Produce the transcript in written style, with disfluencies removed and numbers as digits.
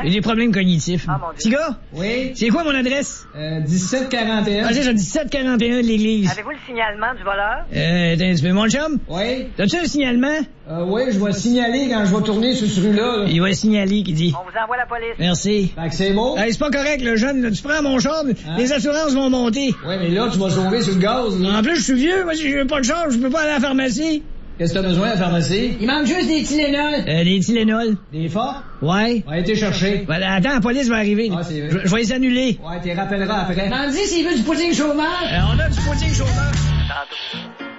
J'ai des problèmes cognitifs. Ah, mon Dieu. Petit gars? Oui? C'est quoi mon adresse? 1741. Ah, c'est ça, 1741 de l'église. Avez-vous le signalement du voleur? Attends, tu veux mon chum? Oui? T'as-tu un signalement? Oui, je vais signaler quand je vais tourner sur ce rue-là. Là. Il va signaler, qui dit. On vous envoie la police. Merci. Fait que c'est beau? Hey, c'est pas correct, le jeune. Là. Tu prends mon char, les assurances vont monter. Oui, mais là, tu vas sauver sur le gaz. Là. En plus, je suis vieux. Moi, si j'ai pas de char, je peux pas aller à la pharmacie. Qu'est-ce que t'as besoin à la pharmacie? Il manque juste des Tylenol. Des Tylenol. Des forts? Ouais. On va été chercher. Voilà, attends, la police va arriver. Ah, c'est vrai. Je vais les annuler. Ouais, t'es rappelleras après. M'en dis s'il veut du pudding chômage. On a du pudding chômeur. Tantôt.